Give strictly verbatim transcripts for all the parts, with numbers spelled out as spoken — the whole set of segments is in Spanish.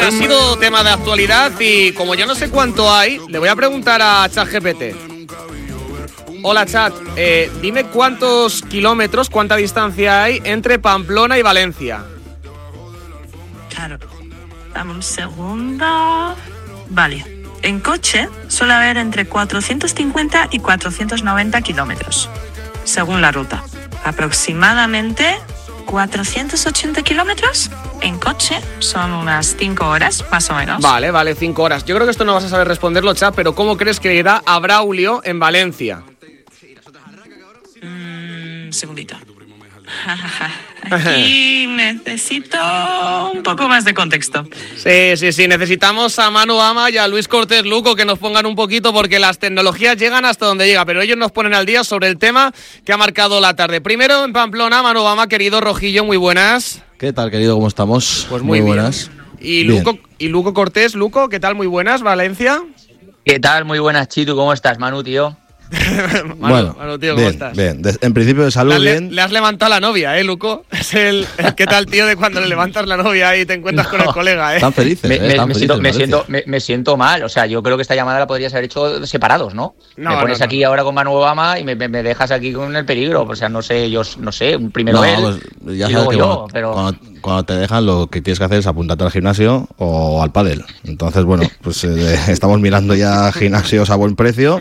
ha sido tema de actualidad y como yo no sé cuánto hay, le voy a preguntar a ChatGPT. Hola Chat, eh, dime cuántos kilómetros, cuánta distancia hay entre Pamplona y Valencia. Claro, dame un segundo. Vale, en coche suele haber entre cuatrocientos cincuenta y cuatrocientos noventa kilómetros, según la ruta. Aproximadamente cuatrocientos ochenta kilómetros en coche, son unas cinco horas, más o menos. Vale, vale, cinco horas. Yo creo que esto no vas a saber responderlo, Chat, pero ¿cómo crees que irá a Braulio en Valencia? Mm, segundito. Aquí necesito un poco más de contexto. Sí, sí, sí, necesitamos a Manu Ama y a Luis Cortés Luco que nos pongan un poquito porque las tecnologías llegan hasta donde llega, pero ellos nos ponen al día sobre el tema que ha marcado la tarde. Primero en Pamplona, Manu Ama, querido Rojillo, muy buenas. ¿Qué tal, querido? ¿Cómo estamos? Pues muy, muy buenas. Y Luco, y Luco Cortés, Luco, ¿qué tal? Muy buenas, Valencia. ¿Qué tal? Muy buenas, Chitu, ¿cómo estás, Manu, tío? Manu, bueno, Manu, tío, ¿cómo bien, estás? Bien, de, en principio de salud, le, bien. Le has levantado la novia, ¿eh, Luco? Es el, el ¿qué tal, tío, de cuando le levantas la novia y te encuentras no, con el colega, eh? Están felices, me, eh, me, están me, felices, siento, me, siento, me, me siento mal, o sea, yo creo que esta llamada la podrías haber hecho separados, ¿no? no me pones no, aquí no. ahora con Manu Obama y me, me, me dejas aquí con el peligro, o sea, no sé, yo no sé, primero no, él pues ya y sabes luego que yo, cuando, pero... Cuando, cuando te dejan lo que tienes que hacer es apuntarte al gimnasio o al pádel. Entonces, bueno, pues eh, estamos mirando ya gimnasios a buen precio.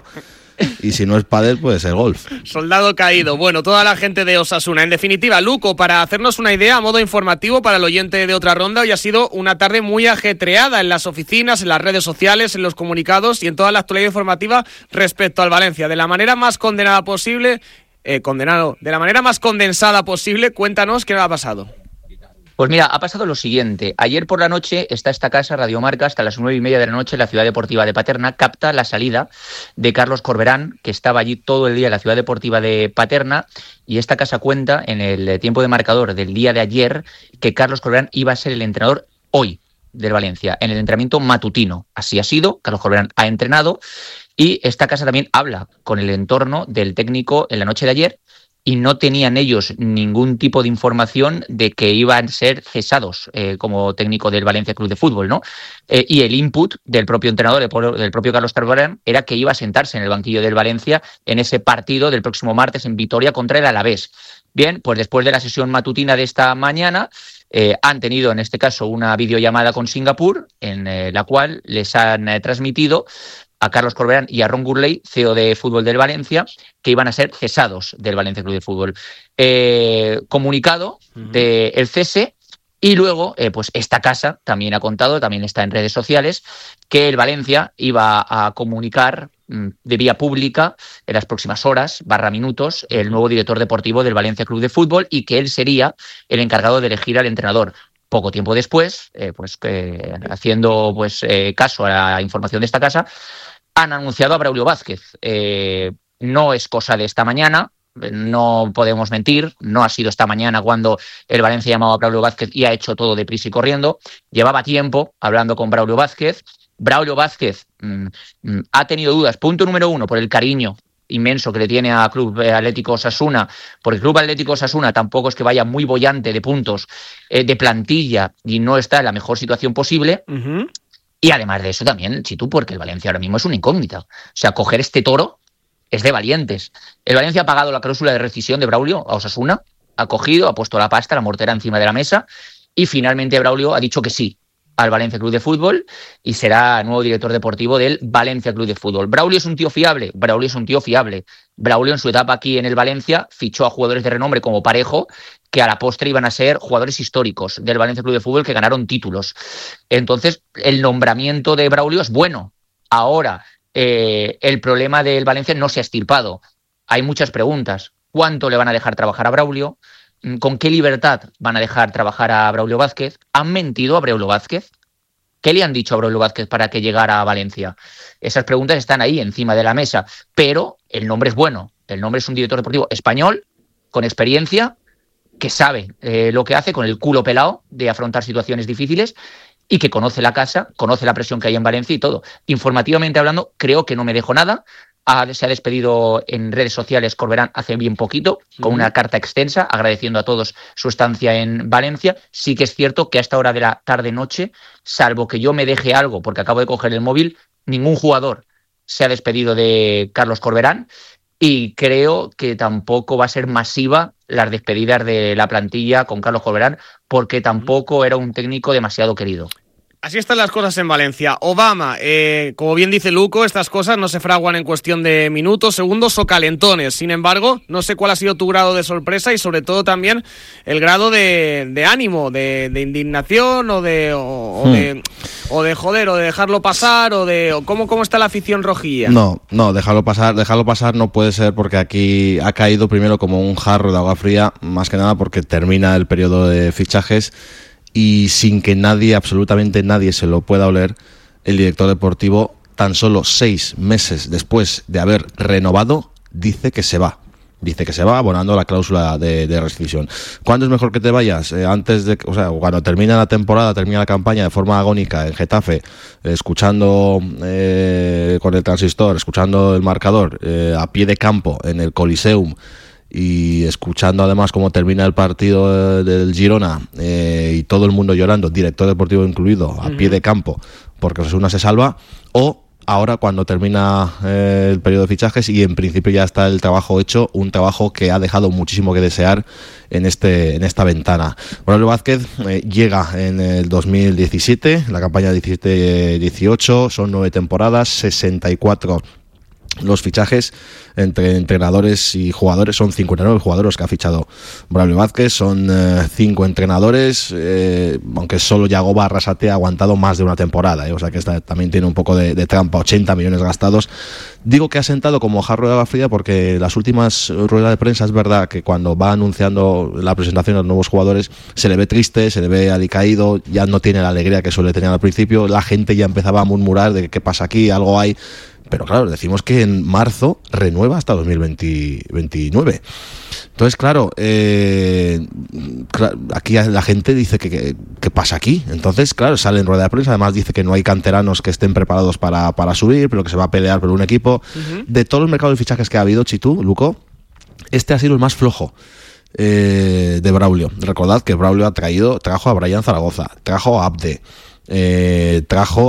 Y si no es pádel, pues el golf. Soldado caído. Bueno, toda la gente de Osasuna. En definitiva, Luco, para hacernos una idea a modo informativo para el oyente de Otra Ronda, hoy ha sido una tarde muy ajetreada en las oficinas, en las redes sociales, en los comunicados y en toda la actualidad informativa respecto al Valencia. De la manera más condenada posible, eh, condenado, de la manera más condensada posible, cuéntanos qué ha pasado. Pues mira, ha pasado lo siguiente. Ayer por la noche está esta casa, Radiomarca, hasta las nueve y media de la noche en la Ciudad Deportiva de Paterna, capta la salida de Carlos Corberán, que estaba allí todo el día en la Ciudad Deportiva de Paterna, y esta casa cuenta en el tiempo de marcador del día de ayer que Carlos Corberán iba a ser el entrenador hoy del Valencia, en el entrenamiento matutino. Así ha sido, Carlos Corberán ha entrenado, y esta casa también habla con el entorno del técnico en la noche de ayer, y no tenían ellos ningún tipo de información de que iban a ser cesados eh, como técnico del Valencia Club de Fútbol, ¿no? Eh, y el input del propio entrenador, del propio Carlos Corberán, era que iba a sentarse en el banquillo del Valencia en ese partido del próximo martes en Vitoria contra el Alavés. Bien, pues después de la sesión matutina de esta mañana, eh, han tenido en este caso una videollamada con Singapur, en eh, la cual les han eh, transmitido a Carlos Corberán y a Ron Gurley, C E O de Fútbol del Valencia, que iban a ser cesados del Valencia Club de Fútbol. Eh, comunicado uh-huh. del cese, y luego eh, pues esta casa también ha contado, también está en redes sociales, que el Valencia iba a comunicar mmm, de vía pública en las próximas horas, barra minutos, el nuevo director deportivo del Valencia Club de Fútbol, y que él sería el encargado de elegir al entrenador. Poco tiempo después, eh, pues eh, haciendo pues eh, caso a la información de esta casa, han anunciado a Braulio Vázquez. Eh, no es cosa de esta mañana, no podemos mentir, no ha sido esta mañana cuando el Valencia llamado a Braulio Vázquez y ha hecho todo deprisa y corriendo. Llevaba tiempo hablando con Braulio Vázquez. Braulio Vázquez mmm, mmm, ha tenido dudas, punto número uno, por el cariño inmenso que le tiene a Club Atlético Osasuna, porque el Club Atlético Osasuna tampoco es que vaya muy boyante de puntos, eh, de plantilla, y no está en la mejor situación posible. Uh-huh. Y además de eso también, Chitu, porque el Valencia ahora mismo es una incógnita. O sea, coger este toro es de valientes. El Valencia ha pagado la cláusula de rescisión de Braulio a Osasuna, ha cogido, ha puesto la pasta, la mortera encima de la mesa, y finalmente Braulio ha dicho que sí al Valencia Club de Fútbol y será nuevo director deportivo del Valencia Club de Fútbol. ¿Braulio es un tío fiable? Braulio es un tío fiable. Braulio en su etapa aquí en el Valencia fichó a jugadores de renombre como Parejo, que a la postre iban a ser jugadores históricos del Valencia Club de Fútbol que ganaron títulos. Entonces, el nombramiento de Braulio es bueno. Ahora, eh, el problema del Valencia no se ha extirpado. Hay muchas preguntas. ¿Cuánto le van a dejar trabajar a Braulio? ¿Con qué libertad van a dejar trabajar a Braulio Vázquez? ¿Han mentido a Braulio Vázquez? ¿Qué le han dicho a Braulio Vázquez para que llegara a Valencia? Esas preguntas están ahí encima de la mesa, pero el nombre es bueno. El nombre es un director deportivo español, con experiencia, que sabe eh, lo que hace, con el culo pelado de afrontar situaciones difíciles y que conoce la casa, conoce la presión que hay en Valencia y todo. Informativamente hablando, creo que no me dejo nada. Ha, se ha despedido en redes sociales Corberán hace bien poquito, con una carta extensa, agradeciendo a todos su estancia en Valencia. Sí que es cierto que a esta hora de la tarde-noche, salvo que yo me deje algo, porque acabo de coger el móvil, ningún jugador se ha despedido de Carlos Corberán, y creo que tampoco va a ser masiva las despedidas de la plantilla con Carlos Corberán, porque tampoco era un técnico demasiado querido. Así están las cosas en Valencia. Obama, eh, como bien dice Luco, estas cosas no se fraguan en cuestión de minutos, segundos o calentones. Sin embargo, no sé cuál ha sido tu grado de sorpresa y sobre todo también el grado de, de ánimo, de, de indignación o de, o, hmm. o de o de joder, o de dejarlo pasar, o de o cómo, cómo está la afición rojilla. No, no, dejarlo pasar, dejarlo pasar no puede ser, porque aquí ha caído primero como un jarro de agua fría, más que nada porque termina el periodo de fichajes. Y sin que nadie, absolutamente nadie se lo pueda oler, el director deportivo, tan solo seis meses después de haber renovado, dice que se va. Dice que se va abonando la cláusula de, de rescisión. ¿Cuándo es mejor que te vayas? Eh, antes de, o sea, cuando termina la temporada, termina la campaña de forma agónica en Getafe, eh, escuchando eh, con el transistor, escuchando el marcador, eh, a pie de campo en el Coliseum, y escuchando además cómo termina el partido del Girona eh, y todo el mundo llorando, director deportivo incluido, a uh-huh. pie de campo, porque Osasuna se salva, o ahora cuando termina eh, el periodo de fichajes y en principio ya está el trabajo hecho, un trabajo que ha dejado muchísimo que desear en este en esta ventana. Braulio Vázquez eh, llega en el dos mil diecisiete, la campaña diecisiete dieciocho, son nueve temporadas, sesenta y cuatro los fichajes entre entrenadores y jugadores, son cincuenta y nueve jugadores que ha fichado Braulio Vázquez, son eh, cinco entrenadores, eh, aunque solo Yagoba Arrasate ha aguantado más de una temporada, eh, o sea que esta también tiene un poco de, de trampa, ochenta millones gastados. Digo que ha sentado como jarro de agua fría porque las últimas ruedas de prensa es verdad que cuando va anunciando la presentación a los nuevos jugadores se le ve triste, se le ve alicaído, ya no tiene la alegría que suele tener al principio, la gente ya empezaba a murmurar de qué pasa aquí, algo hay. Pero claro, decimos que en marzo renueva hasta dos mil veintinueve. Entonces, claro, eh, aquí la gente dice que, que, ¿qué pasa aquí? Entonces, claro, sale en rueda de prensa, además dice que no hay canteranos que estén preparados para, para subir, pero que se va a pelear por un equipo. Uh-huh. De todos los mercados de fichajes que ha habido, Chitu, Luco, este ha sido el más flojo eh, de Braulio. Recordad que Braulio ha traído, trajo a Brian Zaragoza, trajo a Abde, Eh, trajo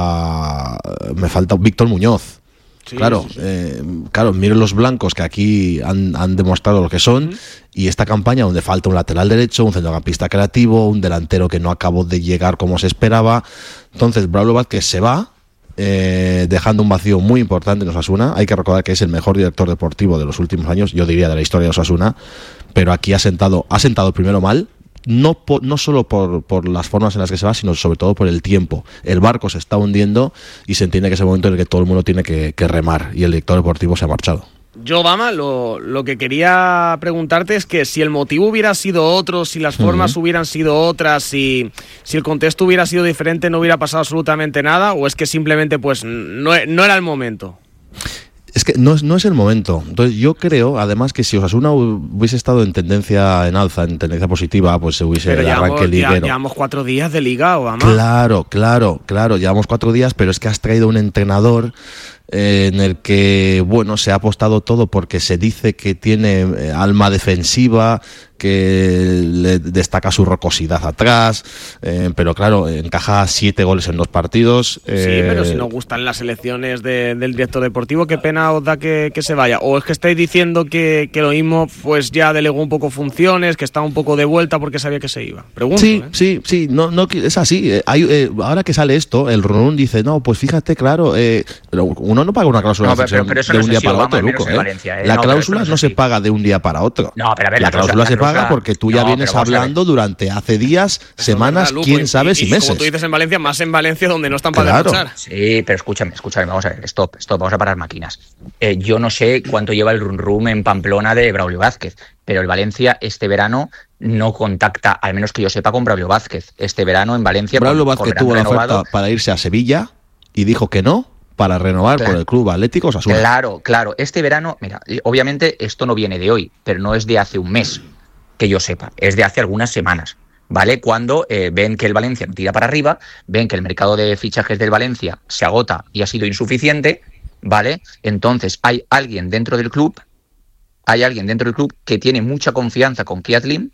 a me falta Víctor Muñoz, sí, claro, sí, sí. Eh, claro, miren los blancos que aquí han, han demostrado lo que son, uh-huh. y esta campaña donde falta un lateral derecho, un centrocampista creativo, un delantero que no acabó de llegar como se esperaba. Entonces Braulio Vázquez se va, eh, dejando un vacío muy importante en Osasuna. Hay que recordar que es el mejor director deportivo de los últimos años, yo diría de la historia de Osasuna, pero aquí ha sentado, ha sentado primero mal. No, por, no solo por, por las formas en las que se va, sino sobre todo por el tiempo. El barco se está hundiendo y se entiende que es el momento en el que todo el mundo tiene que, que remar, y el director deportivo se ha marchado. Yo, Obama, lo, lo que quería preguntarte es que si el motivo hubiera sido otro, si las formas uh-huh. hubieran sido otras, si, si el contexto hubiera sido diferente, no hubiera pasado absolutamente nada, o es que simplemente pues no, no era el momento. Es que no es, no es el momento. Entonces yo creo, además, que si Osasuna hubiese estado en tendencia en alza, en tendencia positiva, pues se hubiese pero el llevamos, arranque liguero. Ya, llevamos cuatro días de liga, Obama. Claro, claro, claro, llevamos cuatro días, pero es que has traído un entrenador eh, en el que, bueno, se ha apostado todo porque se dice que tiene eh, alma defensiva, que le destaca su rocosidad atrás, eh, pero claro, encaja siete goles en dos partidos. Eh... Sí, pero si no gustan las elecciones de, del director deportivo, qué pena os da que, que se vaya. O es que estáis diciendo que, que lo mismo pues ya delegó un poco funciones, que está un poco de vuelta porque sabía que se iba. Pregunto, sí, ¿eh? sí, sí, no, no es así. Eh, hay, eh, ahora que sale esto, el Runun dice, no, pues fíjate, claro, eh, uno no paga una cláusula no, pero, pero, pero de no un día si para Obama, otro, Luco. ¿eh? Valencia, ¿eh? La no, cláusula no, no se paga de un día para otro. No, pero a ver, la, la cláusula, cláusula se paga cláusula... porque tú ya no, vienes hablando durante hace días, semanas, Luco, quién y, sabe y, si y meses. Como tú dices en Valencia, más en Valencia donde no están para claro. derrochar. Sí, pero escúchame, escúchame, vamos a ver, stop, stop, vamos a parar máquinas. Eh, yo no sé cuánto lleva el rum rum en Pamplona de Braulio Vázquez, pero el Valencia este verano no contacta, al menos que yo sepa, con Braulio Vázquez. Este verano en Valencia... Braulio Vázquez tuvo la oferta para irse a Sevilla y dijo que no, para renovar claro. por el Club Atlético Osasuna. Claro, claro. Este verano, mira, obviamente esto no viene de hoy, pero no es de hace un mes, que yo sepa, es de hace algunas semanas, ¿vale? Cuando eh, ven que el Valencia tira para arriba, ven que el mercado de fichajes del Valencia se agota y ha sido insuficiente, ¿vale? Entonces hay alguien dentro del club, hay alguien dentro del club que tiene mucha confianza con Keith Lim,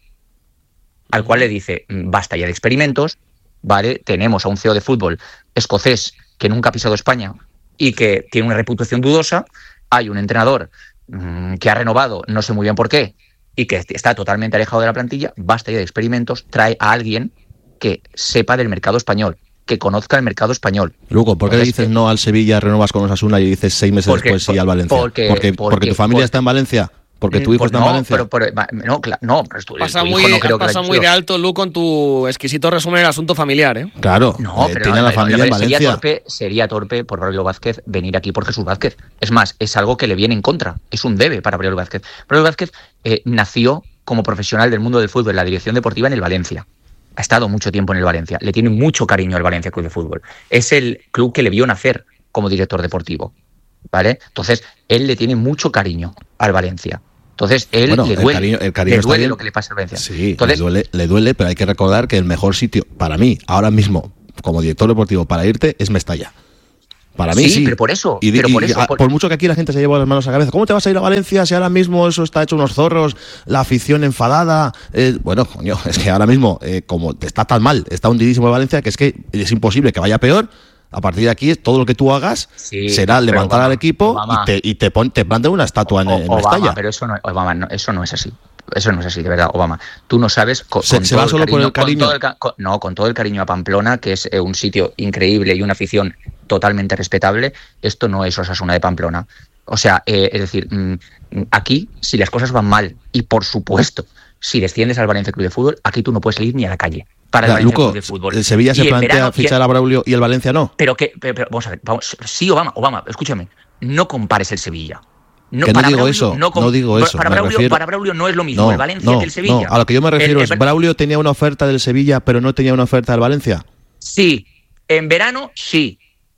al cual le dice, basta ya de experimentos, ¿vale? Tenemos a un C E O de fútbol escocés que nunca ha pisado España y que tiene una reputación dudosa, hay un entrenador mmm, que ha renovado, no sé muy bien por qué, y que está totalmente alejado de la plantilla, basta ya de experimentos, trae a alguien que sepa del mercado español, que conozca el mercado español. Luego, ¿por qué le dices no al Sevilla, renovas con Osasuna y dices seis meses porque, después sí al Valencia? Porque, porque, porque, porque tu familia porque, está en Valencia. Porque tu hijo pues está no, en Valencia. Pero, pero, no, claro, no, pero tu, pasa tu muy, hijo no creo que pasa muy de alto, Lu, con tu exquisito resumen del asunto familiar, ¿eh? Claro, no, eh, pero tiene no, a la familia no, en sería Valencia. Torpe, sería torpe por Braulio Vázquez venir aquí por Jesús Vázquez. Es más, es algo que le viene en contra. Es un debe para Braulio Vázquez. Braulio Vázquez eh, nació como profesional del mundo del fútbol en la dirección deportiva en el Valencia. Ha estado mucho tiempo en el Valencia. Le tiene mucho cariño al Valencia Club de Fútbol. Es el club que le vio nacer como director deportivo, ¿vale? Entonces, él le tiene mucho cariño al Valencia. Entonces, él bueno, le el duele, cariño, el cariño le duele bien. lo que le pasa al Valencia. Sí, Entonces, le, duele, le duele, pero hay que recordar que el mejor sitio, para mí, ahora mismo, como director deportivo, para irte, es Mestalla. Para mí sí, sí, pero por eso. Y, pero y, por, eso a, por... por mucho que aquí la gente se lleve las manos a la cabeza, ¿cómo te vas a ir a Valencia si ahora mismo eso está hecho unos zorros, la afición enfadada? Eh, bueno, coño, es que ahora mismo, eh, como está tan mal, está hundidísimo el Valencia, que es que es imposible que vaya peor. A partir de aquí, todo lo que tú hagas sí, será levantar Obama, al equipo Obama, y te, y te, pon, te plantan una estatua en, en Obama, Mestalla. Pero eso no, Obama, no, eso no es así. Eso no es así, de verdad, Obama. Tú no sabes... Con, ¿Se, con se todo va solo el cariño, por el cariño? Con todo el, con, no, con todo el cariño a Pamplona, que es eh, un sitio increíble y una afición totalmente respetable, esto no es Osasuna de Pamplona. O sea, eh, es decir, mmm, aquí, si las cosas van mal, y por supuesto, si desciendes al Valencia Club de Fútbol, aquí tú no puedes salir ni a la calle. Para ya, el Luco, Club de Fútbol. ¿el Sevilla se plantea verano, fichar a Braulio y el Valencia no? Pero que, pero, pero, vamos a ver, vamos, sí, Obama, Obama, escúchame, no compares el Sevilla. No, que no digo Braulio, eso, no, no digo eso. Para Braulio, refiero... para Braulio no es lo mismo no, el Valencia no, que el Sevilla. No, a lo que yo me refiero el, es, el, ¿Braulio tenía una oferta del Sevilla pero no tenía una oferta del Valencia? Sí, en verano sí.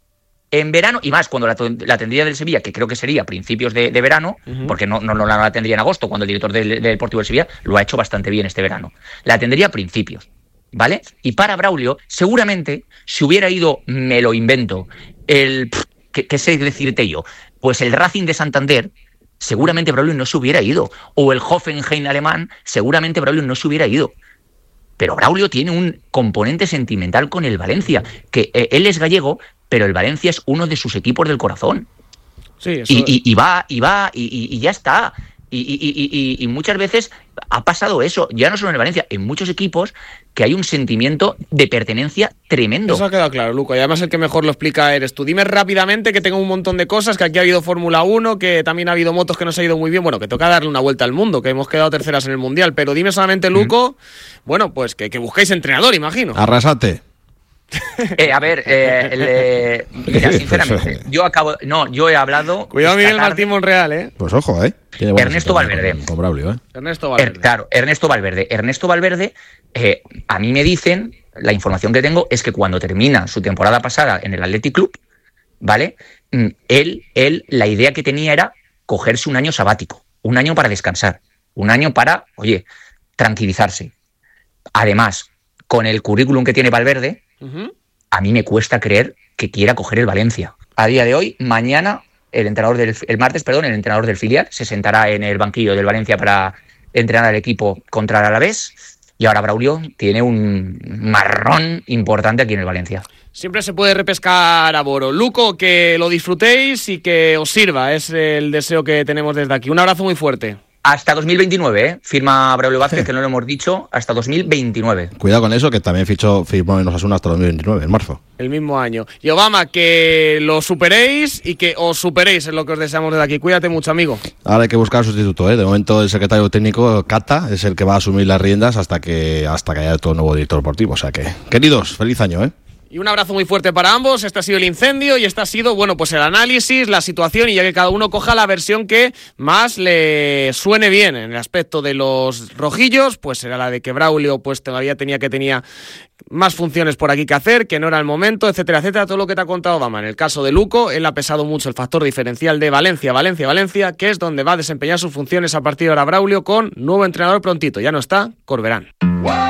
En verano, y más cuando la, la tendría del Sevilla, que creo que sería a principios de, de verano, uh-huh. porque no, no, no la tendría en agosto, cuando el director del, del Deportivo del Sevilla lo ha hecho bastante bien este verano. La tendría a principios, ¿vale? Y para Braulio, seguramente, si hubiera ido, me lo invento, el... ¿Qué, qué sé decirte yo? Pues el Racing de Santander, seguramente Braulio no se hubiera ido. O el Hoffenheim alemán, seguramente Braulio no se hubiera ido. Pero Braulio tiene un componente sentimental con el Valencia, que eh, él es gallego, pero el Valencia es uno de sus equipos del corazón. Sí, eso... y, y, y va, y va, y, y, y ya está. Y, y, y, y, y muchas veces ha pasado eso, ya no solo en el Valencia, en muchos equipos que hay un sentimiento de pertenencia tremendo. Eso ha quedado claro, Luco, y además el que mejor lo explica eres tú. Dime rápidamente, que tengo un montón de cosas, que aquí ha habido Fórmula uno, que también ha habido motos que nos ha ido muy bien, bueno, que toca darle una vuelta al mundo, que hemos quedado terceras en el Mundial, pero dime solamente, Luco, mm. bueno, pues que, que busquéis entrenador, imagino. Arrasate. Eh, a ver, eh, le, mira, sinceramente, yo acabo, no, yo he hablado. Cuidado, Miguel tarde, Martín Monreal, eh. Pues ojo, eh. Ernesto Valverde. Con, con Braulio, eh. Ernesto Valverde. Er, claro, Ernesto Valverde. Ernesto Valverde, eh, a mí me dicen, la información que tengo es que cuando termina su temporada pasada en el Athletic Club, ¿vale? Él, él, la idea que tenía era cogerse un año sabático, un año para descansar, un año para, oye, tranquilizarse. Además, con el currículum que tiene Valverde, uh-huh. a mí me cuesta creer que quiera coger el Valencia. A día de hoy, mañana, el entrenador del, el martes, perdón, el entrenador del filial se sentará en el banquillo del Valencia para entrenar al equipo contra el Alavés, y ahora Braulio tiene un marrón importante aquí en el Valencia. Siempre se puede repescar a Boro. Luco, que lo disfrutéis y que os sirva, es el deseo que tenemos desde aquí. Un abrazo muy fuerte. Hasta dos mil veintinueve, ¿eh? Firma Braulio Vázquez, que no lo hemos dicho, hasta dos mil veintinueve. Cuidado con eso, que también fichó, firmó en Osasuna hasta dos mil veintinueve, en marzo. El mismo año. Y Obama, que lo superéis y que os superéis, es lo que os deseamos desde aquí. Cuídate mucho, amigo. Ahora hay que buscar sustituto, ¿eh? De momento el secretario técnico, Cata, es el que va a asumir las riendas hasta que, hasta que haya todo nuevo director deportivo. O sea que, queridos, feliz año, ¿eh? Y un abrazo muy fuerte para ambos. Este ha sido el incendio y este ha sido, bueno, pues el análisis, la situación, y ya que cada uno coja la versión que más le suene bien. En el aspecto de los rojillos, pues era la de que Braulio pues todavía tenía que tenía más funciones por aquí que hacer, que no era el momento, etcétera, etcétera. Todo lo que te ha contado Obama. En el caso de Luco, él ha pesado mucho el factor diferencial de Valencia, Valencia, Valencia, que es donde va a desempeñar sus funciones a partir de ahora Braulio, con nuevo entrenador prontito. Ya no está Corberán.